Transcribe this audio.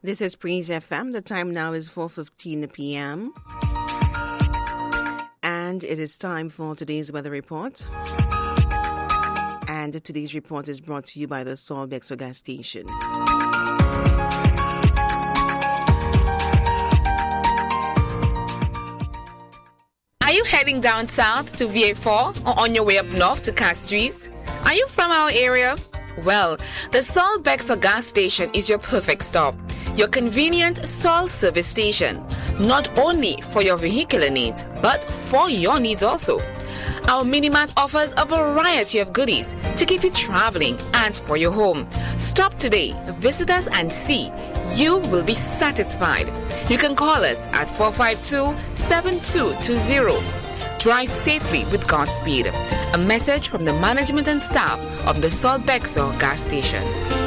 This is Breeze FM. The time now is 4:15 p.m. And it is time for today's weather report. And today's report is brought to you by the Sol Bexor gas station. Are you heading down south to VA4 or on your way up north to Castries? Are you from our area? Well, the Sol Bexor gas station is your perfect stop. Your convenient Sol service station, not only for your vehicular needs, but for your needs also. Our mini-mart offers a variety of goodies to keep you traveling and for your home. Stop today, visit us and see. You will be satisfied. You can call us at 452-7220. Drive safely with Godspeed. A message from the management and staff of the Sol Bexor gas station.